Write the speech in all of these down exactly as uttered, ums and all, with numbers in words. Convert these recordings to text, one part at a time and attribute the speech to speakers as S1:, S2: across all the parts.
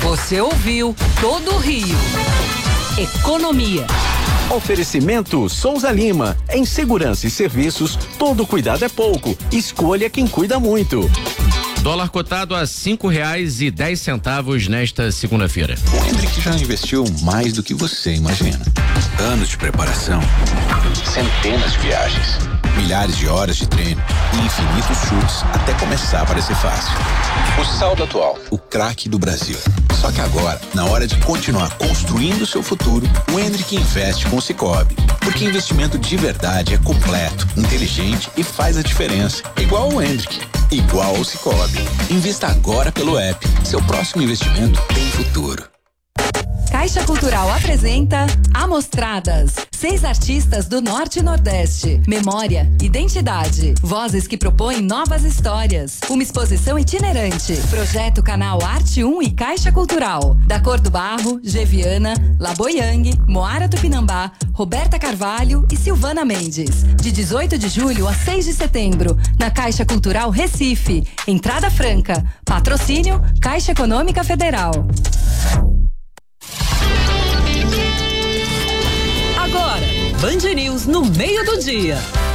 S1: Você ouviu Todo o Rio. Economia.
S2: Oferecimento Souza Lima. Em segurança e serviços, todo cuidado é pouco. Escolha quem cuida muito.
S3: Dólar cotado a cinco reais e dez centavos nesta segunda-feira.
S4: O Hendrick já investiu mais do que você imagina. Anos de preparação, centenas de viagens, milhares de horas de treino e infinitos chutes até começar a parecer fácil. O saldo atual, o craque do Brasil. Só que agora, na hora de continuar construindo o seu futuro, o Hendrick investe com o Sicoob. Porque investimento de verdade é completo, inteligente e faz a diferença. Igual o Hendrick, igual ao Sicoob. Invista agora pelo app. Seu próximo investimento tem futuro.
S1: Caixa Cultural apresenta Amostradas. Seis artistas do Norte e Nordeste. Memória, identidade. Vozes que propõem novas histórias. Uma exposição itinerante. Projeto Canal Arte um e Caixa Cultural. Da Cor do Barro, Geviana, Laboyang, Moara Tupinambá, Roberta Carvalho e Silvana Mendes. De dezoito de julho a seis de setembro. Na Caixa Cultural Recife. Entrada franca. Patrocínio Caixa Econômica Federal. Agora, Band News no meio do dia.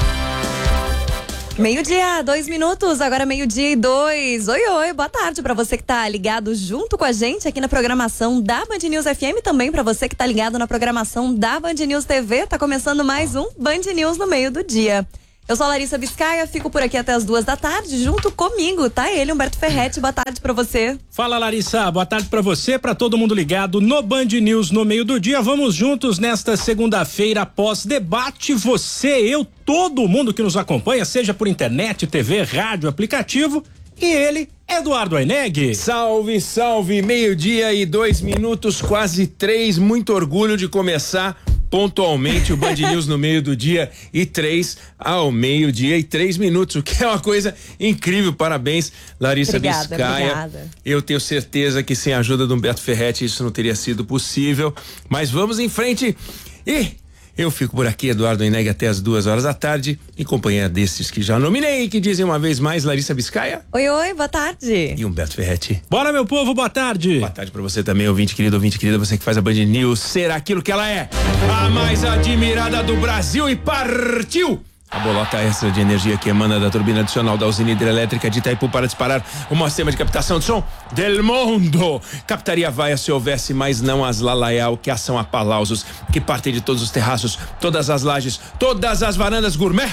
S5: Meio-dia, dois minutos, agora meio-dia e dois. Oi, oi, boa tarde pra você que tá ligado junto com a gente aqui na programação da Band News F M, também pra você que tá ligado na programação da Band News T V. Tá começando mais um Band News no meio do dia. Eu sou a Larissa Biscaia, fico por aqui até as duas da tarde, junto comigo, tá ele, Humberto Ferretti. Boa tarde pra você.
S6: Fala, Larissa, boa tarde pra você, pra todo mundo ligado no Band News no meio do dia. Vamos juntos nesta segunda-feira após debate, você, eu, todo mundo que nos acompanha, seja por internet, T V, rádio, aplicativo, e ele, Eduardo Aineg.
S7: Salve, salve, meio-dia e dois minutos, quase três, muito orgulho de começar pontualmente o Band News no meio do dia e três ao meio-dia e três minutos, o que é uma coisa incrível. Parabéns, Larissa
S5: obrigada,
S7: Biscaia.
S5: Obrigada.
S7: Eu tenho certeza que sem a ajuda do Humberto Ferretti isso não teria sido possível, mas vamos em frente e eu fico por aqui, Eduardo Aineg, até as duas horas da tarde, em companhia desses que já nominei, que dizem uma vez mais, Larissa Biscaia.
S5: Oi, oi, boa tarde.
S7: E Humberto Ferretti.
S6: Bora, meu povo, boa tarde.
S7: Boa tarde pra você também, ouvinte querido, ouvinte querida, você que faz a Band News ser aquilo que ela é, a mais admirada do Brasil, e partiu! A bolota extra de energia que emana da turbina adicional da usina hidrelétrica de Itaipu para disparar o maior sistema de captação de som del mundo. Captaria vaia se houvesse, mas não as lalaial, que são apalausos, que partem de todos os terraços, todas as lajes, todas as varandas gourmet.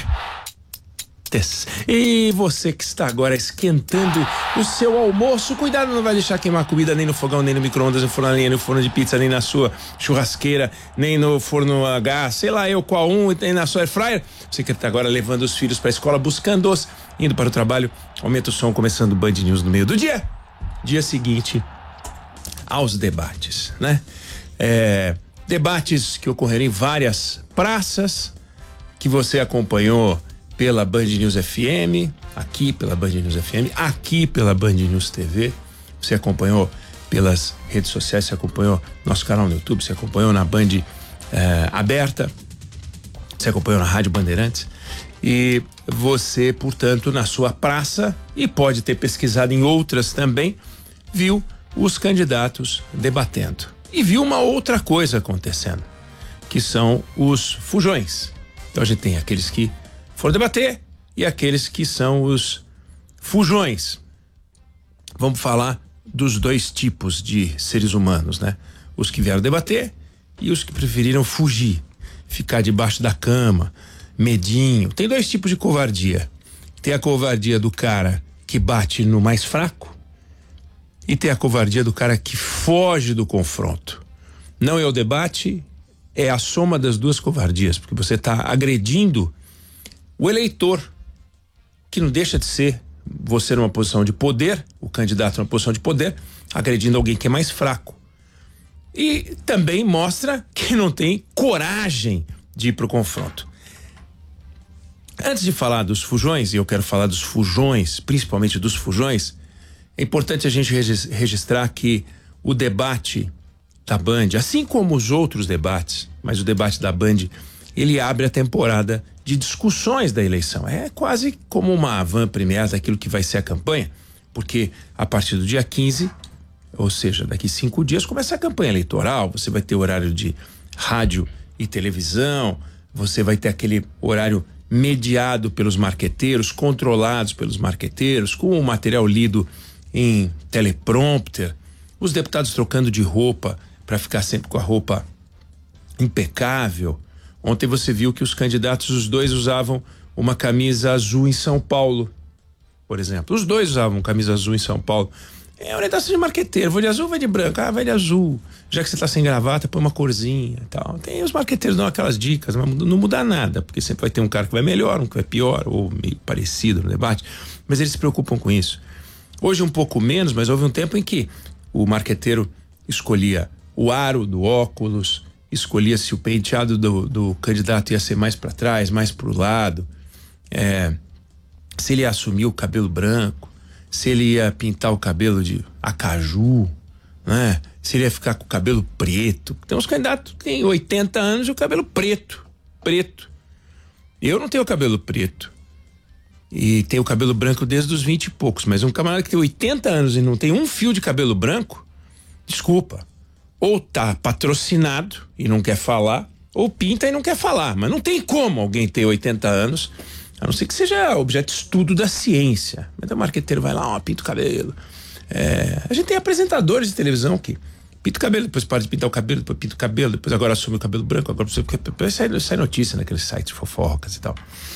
S7: E você que está agora esquentando o seu almoço, cuidado, não vai deixar queimar comida nem no fogão, nem no micro-ondas, no forno a lenha, no forno de pizza, nem na sua churrasqueira, nem no forno a gás, sei lá eu qual um, nem na sua air fryer. Você que está agora levando os filhos para a escola, buscando-os, indo para o trabalho, aumenta o som, começando o Band News no meio do dia. Dia seguinte aos debates, né? É, debates que ocorreram em várias praças, que você acompanhou pela Band News F M, aqui pela Band News F M, aqui pela Band News T V. Você acompanhou pelas redes sociais, você acompanhou nosso canal no YouTube, você acompanhou na Band eh, aberta, você acompanhou na Rádio Bandeirantes. E você, portanto, na sua praça, e pode ter pesquisado em outras também, viu os candidatos debatendo. E viu uma outra coisa acontecendo, que são os fujões. Então a gente tem aqueles que foram debater e aqueles que são os fujões. Vamos falar dos dois tipos de seres humanos, né? Os que vieram debater e os que preferiram fugir, ficar debaixo da cama, medinho. Tem dois tipos de covardia. Tem a covardia do cara que bate no mais fraco e tem a covardia do cara que foge do confronto. Não é o debate, é a soma das duas covardias, porque você está agredindo o eleitor, que não deixa de ser você numa posição de poder, o candidato numa posição de poder, agredindo alguém que é mais fraco. E também mostra que não tem coragem de ir pro confronto. Antes de falar dos fujões, e eu quero falar dos fujões, principalmente dos fujões, é importante a gente registrar que o debate da Band, assim como os outros debates, mas o debate da Band, ele abre a temporada de discussões da eleição. É quase como uma avant-première daquilo que vai ser a campanha, porque a partir do dia quinze Ou seja, daqui cinco dias começa a campanha eleitoral, você vai ter horário de rádio e televisão, você vai ter aquele horário mediado pelos marqueteiros, controlados pelos marqueteiros, com o material lido em teleprompter, os deputados trocando de roupa para ficar sempre com a roupa impecável. Ontem você viu que os candidatos, os dois usavam uma camisa azul em São Paulo, por exemplo. Os dois usavam camisa azul em São Paulo. É orientação de marqueteiro. Vou de azul, vai de branco. Ah, vai de azul. Já que você tá sem gravata, põe uma corzinha e tal. Tem os marqueteiros dão aquelas dicas, mas não muda nada, porque sempre vai ter um cara que vai melhor, um que vai pior, ou meio parecido no debate. Mas eles se preocupam com isso. Hoje um pouco menos, mas houve um tempo em que o marqueteiro escolhia o aro do óculos, escolhia se o penteado do, do candidato ia ser mais para trás, mais para o lado, é, se ele ia assumir o cabelo branco, se ele ia pintar o cabelo de acaju, né? Se ele ia ficar com o cabelo preto. Tem uns candidatos que têm oitenta anos e o cabelo preto, preto. Eu não tenho cabelo preto e tenho cabelo branco desde os vinte e poucos, mas um camarada que tem oitenta anos e não tem um fio de cabelo branco, desculpa, ou tá patrocinado e não quer falar, ou pinta e não quer falar, mas não tem como alguém ter oitenta anos, a não ser que seja objeto de estudo da ciência. Mas o marqueteiro vai lá, ó, pinta o cabelo. É, a gente tem apresentadores de televisão que pinta o cabelo, depois para de pintar o cabelo, depois pinta o cabelo, depois agora assume o cabelo branco, agora depois sai, sai notícia naqueles sites de fofocas e tal.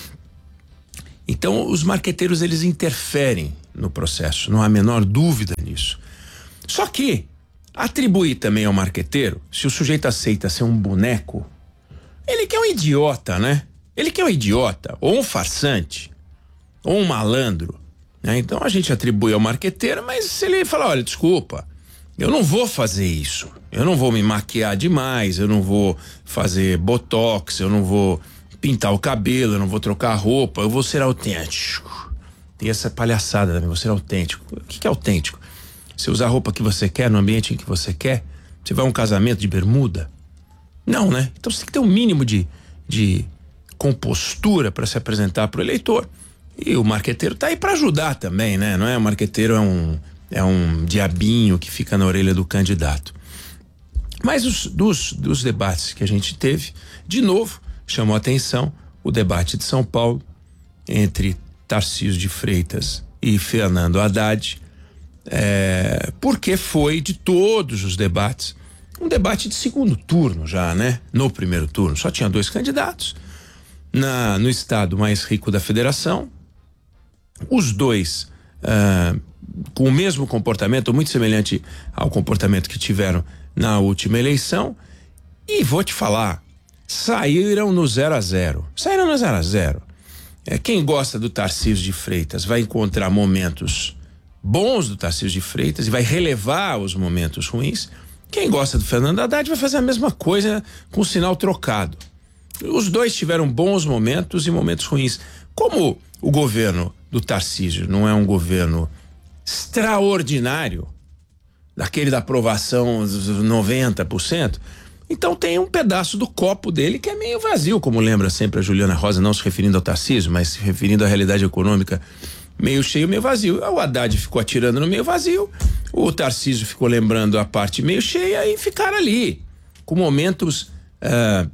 S7: Então os marqueteiros, eles interferem no processo, não há a menor dúvida nisso. Só que atribuir também ao marqueteiro, se o sujeito aceita ser um boneco, ele que é um idiota, né? Ele que é um idiota, ou um farsante, ou um malandro, né? Então a gente atribui ao marqueteiro, mas se ele falar, olha, desculpa, eu não vou fazer isso, eu não vou me maquiar demais, eu não vou fazer botox, eu não vou pintar o cabelo, eu não vou trocar a roupa, eu vou ser autêntico. Tem essa palhaçada também, vou ser autêntico. O que que é autêntico? Você usar a roupa que você quer, no ambiente em que você quer? Você vai a um casamento de bermuda? Não, né? Então você tem que ter um mínimo de, de compostura para se apresentar para o eleitor. E o marqueteiro tá aí para ajudar também, né? Não é? O marqueteiro é um, é um diabinho que fica na orelha do candidato. Mas os, dos, dos debates que a gente teve, de novo, chamou a atenção o debate de São Paulo entre Tarcísio de Freitas e Fernando Haddad, é, porque foi, de todos os debates, um debate de segundo turno já, né? No primeiro turno só tinha dois candidatos, na, no estado mais rico da federação, os dois ah, com o mesmo comportamento, muito semelhante ao comportamento que tiveram na última eleição, e vou te falar, saíram no zero a zero, saíram no zero a zero. É, quem gosta do Tarcísio de Freitas vai encontrar momentos bons do Tarcísio de Freitas e vai relevar os momentos ruins. Quem gosta do Fernando Haddad vai fazer a mesma coisa com o sinal trocado. Os dois tiveram bons momentos e momentos ruins. Como o governo do Tarcísio não é um governo extraordinário, daquele da aprovação dos noventa por cento, então tem um pedaço do copo dele que é meio vazio, como lembra sempre a Juliana Rosa, não se referindo ao Tarcísio, mas se referindo à realidade econômica, meio cheio, meio vazio. O Haddad ficou atirando no meio vazio, o Tarcísio ficou lembrando a parte meio cheia e ficaram ali, com momentos uh,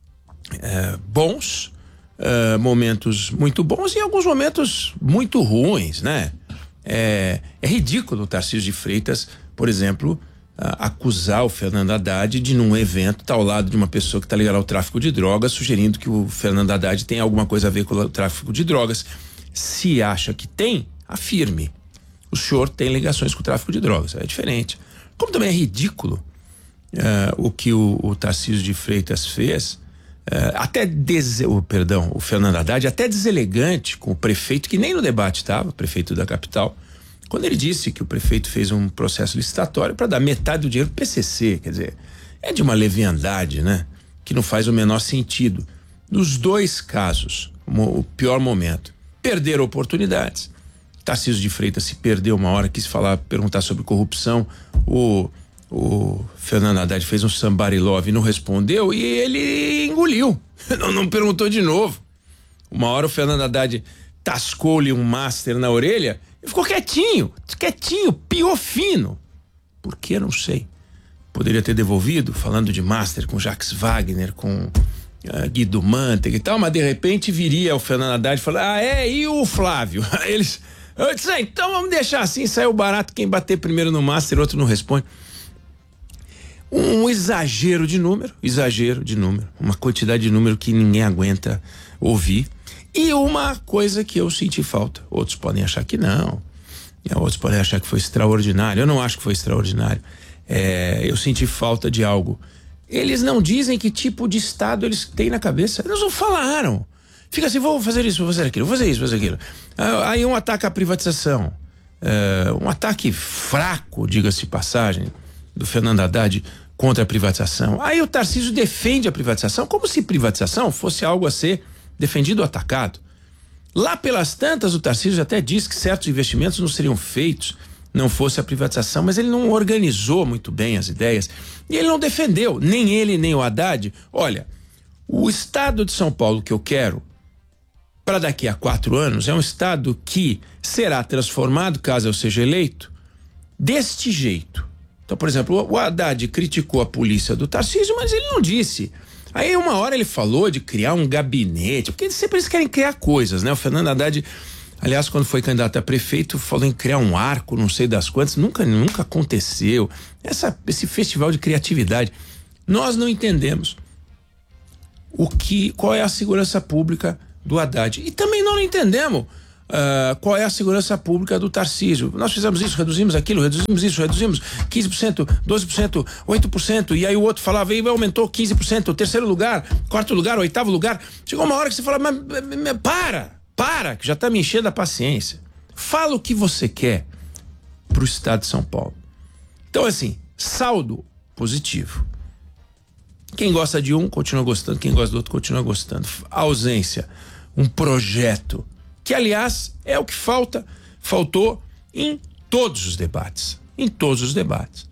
S7: uh, bons, uh, momentos muito bons e alguns momentos muito ruins, né? É, é ridículo o Tarcísio de Freitas, por exemplo, Uh, acusar o Fernando Haddad de, num evento, estar tá ao lado de uma pessoa que está ligada ao tráfico de drogas, sugerindo que o Fernando Haddad tem alguma coisa a ver com o tráfico de drogas. Se acha que tem, afirme. O senhor tem ligações com o tráfico de drogas. É diferente. Como também é ridículo uh, o que o, o Tarcísio de Freitas fez, uh, até des... o, perdão, o Fernando Haddad, até deselegante com o prefeito, que nem no debate estava, prefeito da capital, quando ele disse que o prefeito fez um processo licitatório para dar metade do dinheiro pro P C C, quer dizer, é de uma leviandade, né? Que não faz o menor sentido. Nos dois casos, o pior momento, perderam oportunidades. Tarcísio de Freitas se perdeu uma hora, quis falar, perguntar sobre corrupção, o, o Fernando Haddad fez um somebody love e não respondeu e ele engoliu, não, não perguntou de novo. Uma hora o Fernando Haddad tascou-lhe um master na orelha, ficou quietinho, quietinho, piou fino. Por que? Não sei. Poderia ter devolvido, falando de Master com Jacques Wagner, com uh, Guido Mantega e tal, mas de repente viria o Fernando Haddad e falar, ah, é, e o Flávio? Eles, eu disse, ah, então vamos deixar assim, saiu barato, quem bater primeiro no Master, outro não responde. Um exagero de número, exagero de número, uma quantidade de número que ninguém aguenta ouvir. E uma coisa que eu senti falta, outros podem achar que não, outros podem achar que foi extraordinário, eu não acho que foi extraordinário. É, eu senti falta de algo. Eles não dizem que tipo de Estado eles têm na cabeça. Eles não falaram. Fica assim, vou fazer isso, vou fazer aquilo, vou fazer isso, vou fazer aquilo. Aí um ataque à privatização. É, um ataque fraco, diga-se passagem, do Fernando Haddad contra a privatização. Aí o Tarcísio defende a privatização como se privatização fosse algo a ser defendido ou atacado. Lá pelas tantas, o Tarcísio até disse que certos investimentos não seriam feitos não fosse a privatização, mas ele não organizou muito bem as ideias e ele não defendeu, nem ele nem o Haddad. Olha, o estado de São Paulo que eu quero para daqui a quatro anos é um estado que será transformado, caso eu seja eleito, deste jeito. Então, por exemplo, o Haddad criticou a polícia do Tarcísio, mas ele não disse. Aí uma hora ele falou de criar um gabinete, porque sempre eles querem criar coisas, né? O Fernando Haddad, aliás, quando foi candidato a prefeito, falou em criar um arco, não sei das quantas, nunca, nunca aconteceu. Essa, esse festival de criatividade. Nós não entendemos o que, qual é a segurança pública do Haddad. E também não entendemos uh, qual é a segurança pública do Tarcísio. Nós fizemos isso, reduzimos aquilo, reduzimos isso, reduzimos quinze por cento, doze por cento, oito por cento, e aí o outro falava, e aumentou quinze por cento, terceiro lugar, quarto lugar, oitavo lugar. Chegou uma hora que você fala, mas, mas, mas para! Para, que já tá me enchendo a paciência. Fala o que você quer pro estado de São Paulo. Então, assim, saldo positivo. Quem gosta de um, continua gostando. Quem gosta do outro, continua gostando. A ausência, um projeto, que, aliás, é o que falta, faltou em todos os debates. Em todos os debates.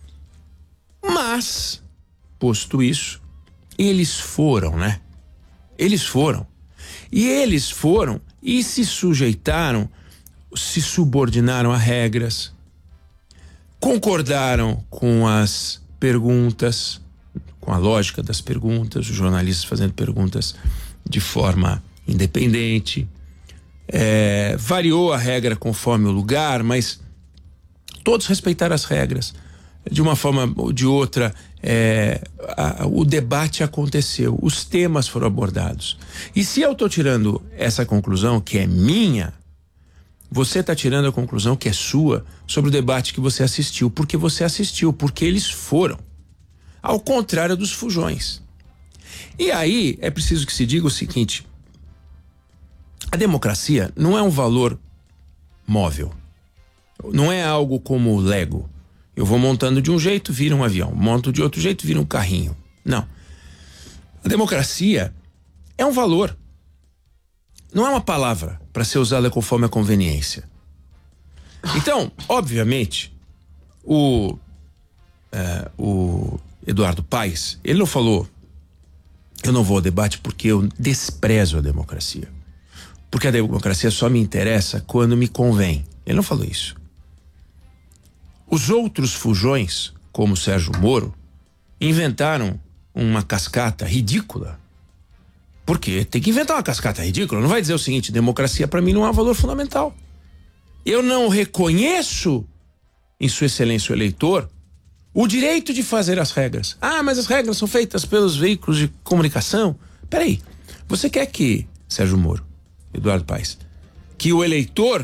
S7: Mas, posto isso, eles foram, né? Eles foram. E eles foram e se sujeitaram, se subordinaram a regras, concordaram com as perguntas, com a lógica das perguntas, os jornalistas fazendo perguntas de forma independente, é, variou a regra conforme o lugar, mas todos respeitaram as regras. De uma forma ou de outra, é, a, o debate aconteceu, os temas foram abordados. E se eu estou tirando essa conclusão, que é minha, você está tirando a conclusão que é sua sobre o debate que você assistiu, porque você assistiu, porque eles foram. Ao contrário dos fujões. E aí é preciso que se diga o seguinte: a democracia não é um valor móvel, não é algo como o Lego. Eu vou montando de um jeito, vira um avião. Monto de outro jeito, vira um carrinho. Não. A democracia é um valor. Não é uma palavra para ser usada conforme a conveniência. Então, obviamente, o, é, o Eduardo Paes, ele não falou, eu não vou ao debate porque eu desprezo a democracia. Porque a democracia só me interessa quando me convém. Ele não falou isso. Os outros fujões, como Sérgio Moro, inventaram uma cascata ridícula. Por quê? Tem que inventar uma cascata ridícula. Não vai dizer o seguinte: democracia para mim não é um valor fundamental. Eu não reconheço, em sua excelência o eleitor, o direito de fazer as regras. Ah, mas as regras são feitas pelos veículos de comunicação. Peraí, você quer que, Sérgio Moro, Eduardo Paes, que o eleitor...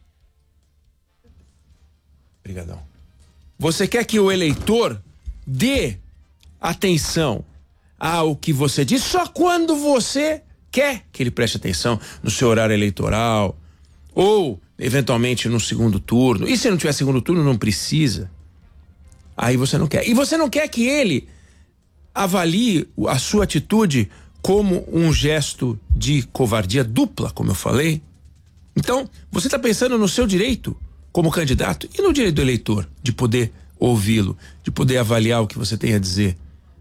S7: Obrigadão. Você quer que o eleitor dê atenção ao que você diz só quando você quer que ele preste atenção no seu horário eleitoral ou, eventualmente, no segundo turno. E se não tiver segundo turno, não precisa. Aí você não quer. E você não quer que ele avalie a sua atitude como um gesto de covardia dupla, como eu falei. Então, você está pensando no seu direito como candidato e no direito do eleitor de poder ouvi-lo, de poder avaliar o que você tem a dizer,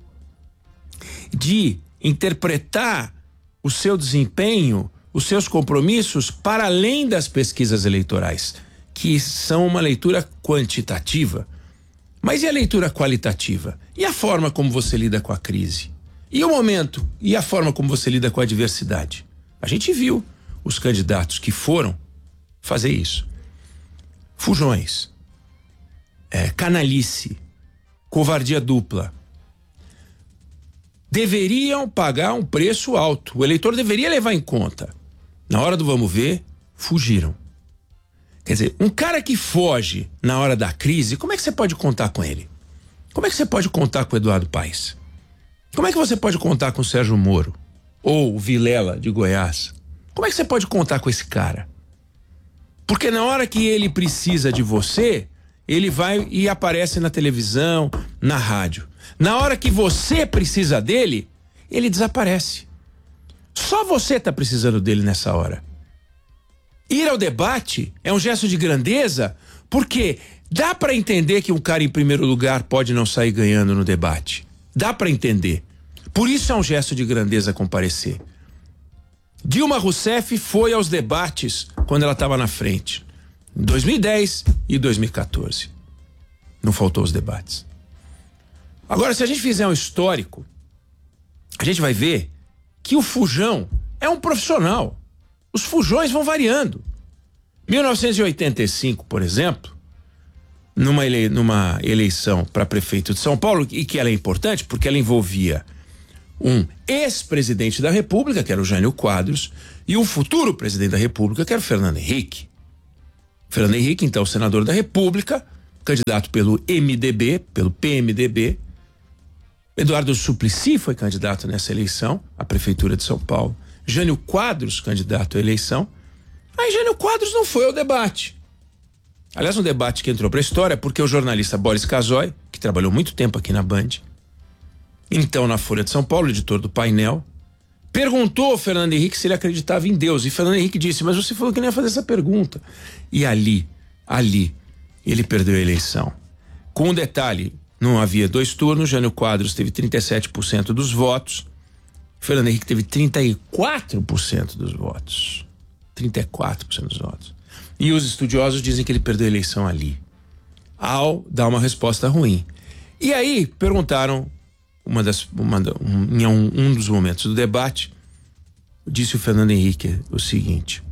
S7: de interpretar o seu desempenho, os seus compromissos para além das pesquisas eleitorais, que são uma leitura quantitativa. Mas e a leitura qualitativa? E a forma como você lida com a crise? E o momento? E a forma como você lida com a adversidade? A gente viu os candidatos que foram fazer isso. Fujões, é, canalice, covardia dupla. Deveriam pagar um preço alto. O eleitor deveria levar em conta. Na hora do vamos ver, fugiram. Quer dizer, um cara que foge na hora da crise, como é que você pode contar com ele? Como é que você pode contar com o Eduardo Paes? Como é que você pode contar com o Sérgio Moro? Ou o Vilela de Goiás? Como é que você pode contar com esse cara? Porque na hora que ele precisa de você, ele vai e aparece na televisão, na rádio. Na hora que você precisa dele, ele desaparece. Só você está precisando dele nessa hora. Ir ao debate é um gesto de grandeza, porque dá para entender que um cara em primeiro lugar pode não sair ganhando no debate. Dá para entender. Por isso é um gesto de grandeza comparecer. Dilma Rousseff foi aos debates quando ela estava na frente, em dois mil e dez e dois mil e quatorze. Não faltou os debates. Agora, se a gente fizer um histórico, a gente vai ver que o fujão é um profissional. Os fujões vão variando. mil novecentos e oitenta e cinco, por exemplo, numa, ele, numa eleição para prefeito de São Paulo, e que ela é importante porque ela envolvia um ex-presidente da República, que era o Jânio Quadros, e um futuro presidente da República, que era o Fernando Henrique. Fernando Henrique, então, senador da República, candidato pelo M D B, pelo P M D B. Eduardo Suplicy foi candidato nessa eleição, à Prefeitura de São Paulo. Jânio Quadros, candidato à eleição. Aí Jânio Quadros não foi ao debate. Aliás, um debate que entrou para a história porque o jornalista Boris Casoy, que trabalhou muito tempo aqui na Band, então na Folha de São Paulo, editor do Painel, perguntou ao Fernando Henrique se ele acreditava em Deus. E Fernando Henrique disse, mas você falou que não ia fazer essa pergunta. E ali, ali, ele perdeu a eleição. Com um detalhe, não havia dois turnos, Jânio Quadros teve trinta e sete por cento dos votos, Fernando Henrique teve trinta e quatro por cento dos votos. trinta e quatro por cento dos votos. E os estudiosos dizem que ele perdeu a eleição ali, ao dar uma resposta ruim. E aí perguntaram, uma das, uma, um, em um, um dos momentos do debate, disse o Fernando Henrique o seguinte: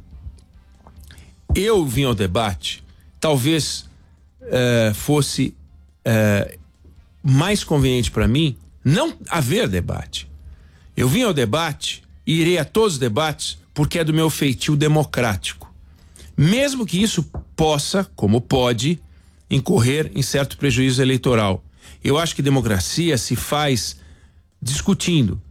S7: eu vim ao debate, talvez uh, fosse uh, mais conveniente para mim não haver debate. Eu vim ao debate e irei a todos os debates porque é do meu feitio democrático. Mesmo que isso possa, como pode, incorrer em certo prejuízo eleitoral. Eu acho que democracia se faz discutindo.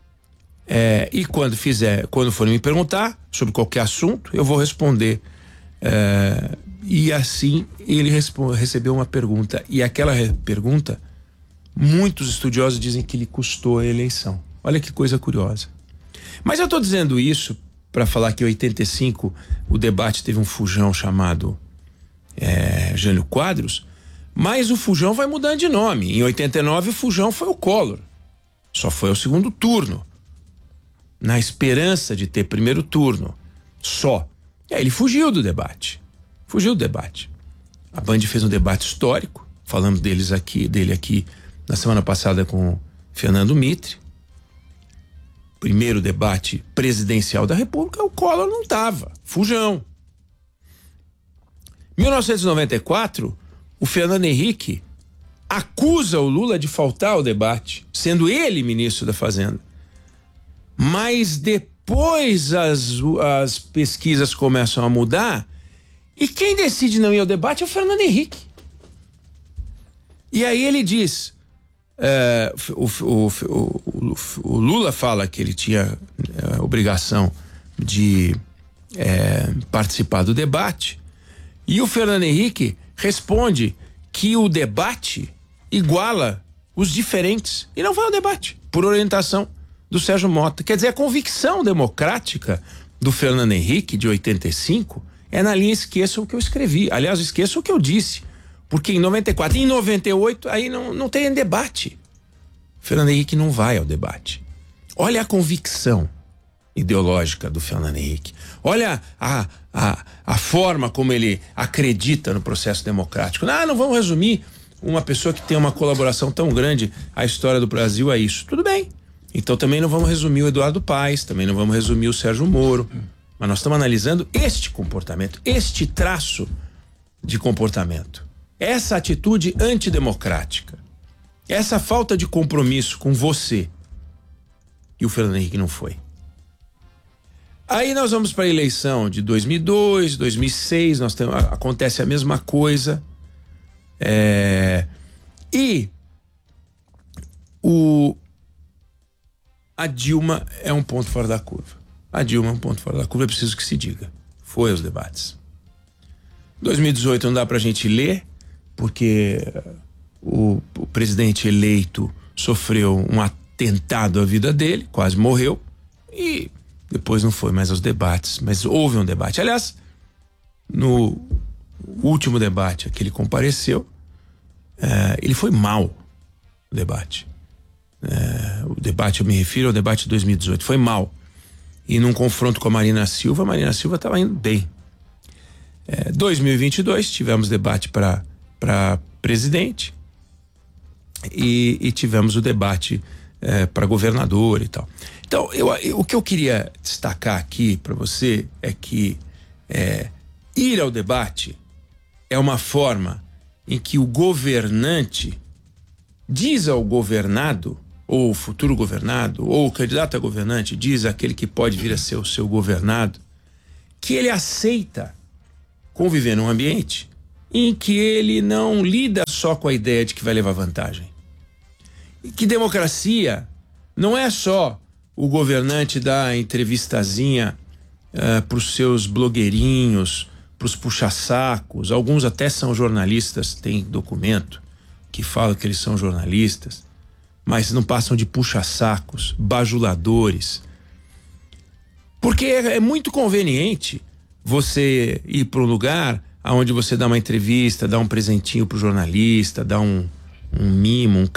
S7: É, e quando fizer, quando forem me perguntar sobre qualquer assunto, eu vou responder. É, e assim ele recebeu uma pergunta. E aquela pergunta, muitos estudiosos dizem que lhe custou a eleição. Olha que coisa curiosa. Mas eu estou dizendo isso para falar que em oitenta e cinco o debate teve um fujão chamado é, Jânio Quadros, mas o fujão vai mudando de nome. Em oitenta e nove o fujão foi o Collor. Só foi ao segundo turno, na esperança de ter primeiro turno. Só. E aí ele fugiu do debate. Fugiu do debate. A Band fez um debate histórico. Falamos deles aqui, dele aqui na semana passada com Fernando Mitre. Primeiro debate presidencial da República, o Collor não estava. Fujão. Em mil novecentos e noventa e quatro, o Fernando Henrique acusa o Lula de faltar ao debate, sendo ele ministro da Fazenda. Mas depois as, as pesquisas começam a mudar e quem decide não ir ao debate é o Fernando Henrique. E aí ele diz, é, o, o, o, o Lula fala que ele tinha a obrigação de é, participar do debate e o Fernando Henrique responde que o debate iguala os diferentes e não vai ao debate, por orientação do Sérgio Mota. Quer dizer, a convicção democrática do Fernando Henrique, de oitenta e cinco, é na linha esqueça o que eu escrevi. Aliás, esqueça o que eu disse, porque em noventa e quatro, em noventa e oito, aí não, não tem debate. Fernando Henrique não vai ao debate. Olha a convicção ideológica do Fernando Henrique. Olha a, a, a forma como ele acredita no processo democrático. Ah, não vamos resumir uma pessoa que tem uma colaboração tão grande à história do Brasil a isso. Tudo bem. Então também não vamos resumir o Eduardo Paes, também não vamos resumir o Sérgio Moro, mas nós estamos analisando este comportamento, este traço de comportamento, essa atitude antidemocrática, essa falta de compromisso com você. E o Fernando Henrique não foi. Aí nós vamos para a eleição de dois mil e dois, dois mil e seis, nós temos, acontece a mesma coisa. É, e o, a Dilma é um ponto fora da curva. A Dilma é um ponto fora da curva, é preciso que se diga. Foi aos debates. dois mil e dezoito não dá pra gente ler, porque o, o presidente eleito sofreu um atentado à vida dele, quase morreu, e depois não foi mais aos debates, mas houve um debate. Aliás, no último debate a que ele compareceu, é, ele foi mal, o debate. É, o debate, eu me refiro ao debate de dois mil e dezoito, foi mal. E num confronto com a Marina Silva, a Marina Silva estava indo bem. É, dois mil e vinte e dois, tivemos debate para para presidente e, e tivemos o debate é, para governador e tal. Então, eu, eu, o que eu queria destacar aqui para você é que é, ir ao debate é uma forma em que o governante diz ao governado, ou o futuro governado, ou o candidato a governante diz àquele que pode vir a ser o seu governado, que ele aceita conviver num ambiente em que ele não lida só com a ideia de que vai levar vantagem. E que democracia não é só o governante dar a entrevistazinha uh, para os seus blogueirinhos, para os puxa-sacos, alguns até são jornalistas, tem documento que fala que eles são jornalistas, mas não passam de puxa-sacos, bajuladores. Porque é, é muito conveniente você ir para um lugar onde você dá uma entrevista, dá um presentinho pro jornalista, dá um, um mimo, um